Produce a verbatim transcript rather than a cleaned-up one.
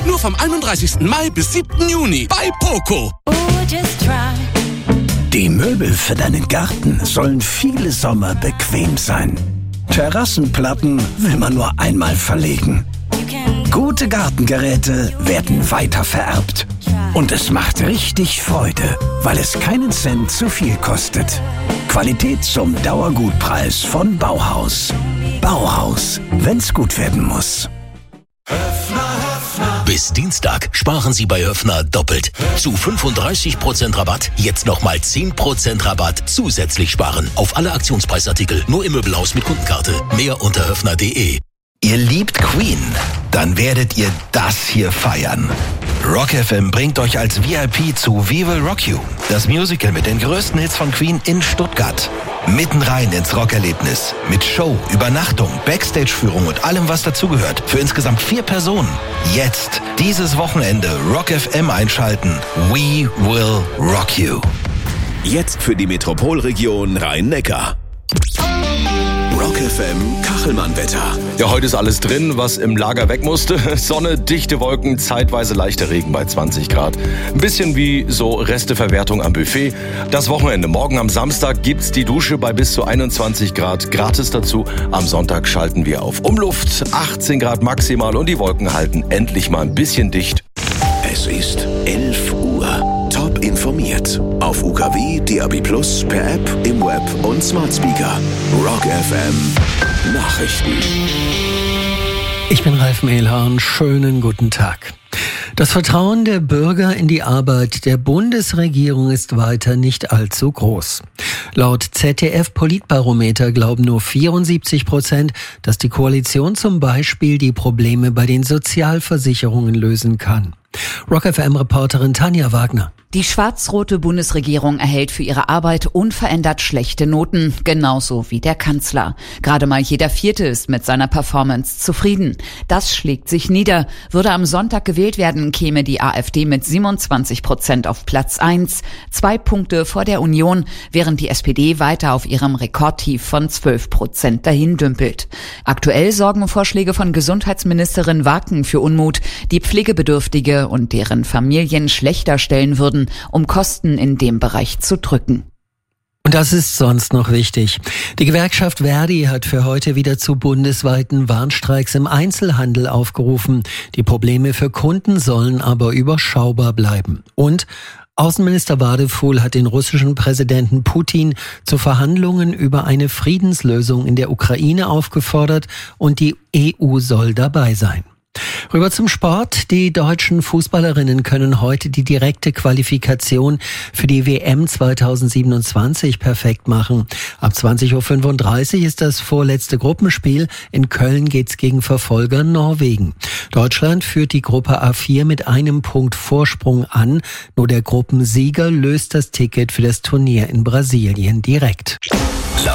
Nur vom einunddreißigsten Mai bis siebten Juni bei Poco. Die Möbel für deinen Garten sollen viele Sommer bequem sein. Terrassenplatten will man nur einmal verlegen. Gute Gartengeräte werden weiter vererbt. Und es macht richtig Freude, weil es keinen Cent zu viel kostet. Qualität zum Dauergutpreis von Bauhaus. Bauhaus, wenn's gut werden muss. Bis Dienstag sparen Sie bei Höffner doppelt. Zu fünfunddreißig Prozent Rabatt, jetzt nochmal zehn Prozent Rabatt zusätzlich sparen. Auf alle Aktionspreisartikel, nur im Möbelhaus mit Kundenkarte. Mehr unter höffner punkt de. Ihr liebt Queen? Dann werdet ihr das hier feiern. Rock F M bringt euch als V I P zu We Will Rock You, das Musical mit den größten Hits von Queen in Stuttgart. Mitten rein ins Rockerlebnis. Mit Show, Übernachtung, Backstage-Führung und allem, was dazugehört. Für insgesamt vier Personen. Jetzt, dieses Wochenende, Rock F M einschalten. We Will Rock You. Jetzt für die Metropolregion Rhein-Neckar. Rock F M Kachelmann-Wetter. Ja, heute ist alles drin, was im Lager weg musste. Sonne, dichte Wolken, zeitweise leichter Regen bei zwanzig Grad. Ein bisschen wie so Resteverwertung am Buffet. Das Wochenende, morgen am Samstag gibt's die Dusche bei bis zu einundzwanzig Grad gratis dazu. Am Sonntag schalten wir auf Umluft, achtzehn Grad maximal und die Wolken halten endlich mal ein bisschen dicht. Es ist elf Uhr. Top informiert. Auf U K W, D A B plus, per App, im Web und Smart Speaker. Rock F M Nachrichten. Ich bin Ralf Mehlhahn. Schönen guten Tag. Das Vertrauen der Bürger in die Arbeit der Bundesregierung ist weiter nicht allzu groß. Laut Z D F-Politbarometer glauben nur vierundsiebzig Prozent, dass die Koalition zum Beispiel die Probleme bei den Sozialversicherungen lösen kann. Rock F M-Reporterin Tanja Wagner. Die schwarz-rote Bundesregierung erhält für ihre Arbeit unverändert schlechte Noten, genauso wie der Kanzler. Gerade mal jeder Vierte ist mit seiner Performance zufrieden. Das schlägt sich nieder. Würde am Sonntag gewählt werden, käme die AfD mit siebenundzwanzig Prozent auf Platz eins, zwei Punkte vor der Union, während die S P D weiter auf ihrem Rekordtief von zwölf Prozent dahin dümpelt. Aktuell sorgen Vorschläge von Gesundheitsministerin Waken für Unmut, die Pflegebedürftige und deren Familien schlechter stellen würden, um Kosten in dem Bereich zu drücken. Und das ist sonst noch wichtig. Die Gewerkschaft Verdi hat für heute wieder zu bundesweiten Warnstreiks im Einzelhandel aufgerufen. Die Probleme für Kunden sollen aber überschaubar bleiben. Und Außenminister Wadefuhl hat den russischen Präsidenten Putin zu Verhandlungen über eine Friedenslösung in der Ukraine aufgefordert und die E U soll dabei sein. Rüber zum Sport. Die deutschen Fußballerinnen können heute die direkte Qualifikation für die W M zweitausendsiebenundzwanzig perfekt machen. Ab zwanzig Uhr fünfunddreißig ist das vorletzte Gruppenspiel. In Köln geht's gegen Verfolger Norwegen. Deutschland führt die Gruppe A vier mit einem Punkt Vorsprung an. Nur der Gruppensieger löst das Ticket für das Turnier in Brasilien direkt.